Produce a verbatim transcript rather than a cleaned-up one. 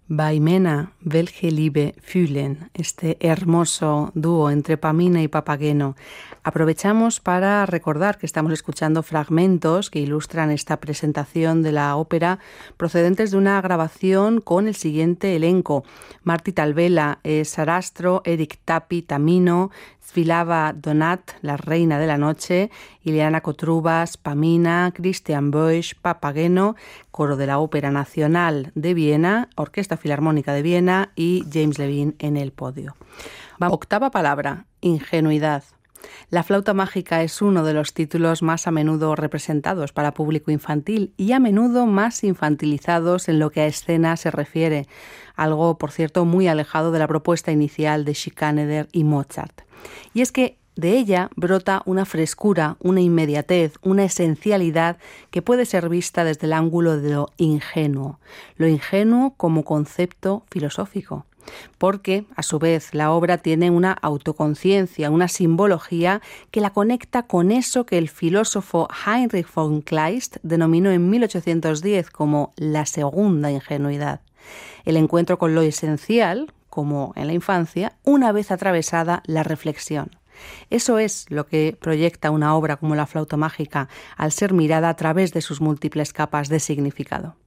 Vaimena, welche Liebe fühlen, este hermoso dúo entre Pamina y Papageno. Aprovechamos para recordar que estamos escuchando fragmentos que ilustran esta presentación de la ópera procedentes de una grabación con el siguiente elenco: Marti Talvela, eh, Sarastro, Eric Tapi, Tamino, Svilava Donat, la reina de la noche, Ileana Kotrubas, Pamina, Christian Boix, Papageno, Coro de la Ópera Nacional de Viena, Orquesta Filarmónica de Viena y James Levine en el podio. Octava palabra, ingenuidad. La flauta mágica es uno de los títulos más a menudo representados para público infantil y a menudo más infantilizados en lo que a escena se refiere, algo, por cierto, muy alejado de la propuesta inicial de Schikaneder y Mozart. Y es que de ella brota una frescura, una inmediatez, una esencialidad que puede ser vista desde el ángulo de lo ingenuo, lo ingenuo como concepto filosófico. Porque, a su vez, la obra tiene una autoconciencia, una simbología que la conecta con eso que el filósofo Heinrich von Kleist denominó en mil ochocientos diez como la segunda ingenuidad. El encuentro con lo esencial, como en la infancia, una vez atravesada la reflexión. Eso es lo que proyecta una obra como La flauta mágica, al ser mirada a través de sus múltiples capas de significado.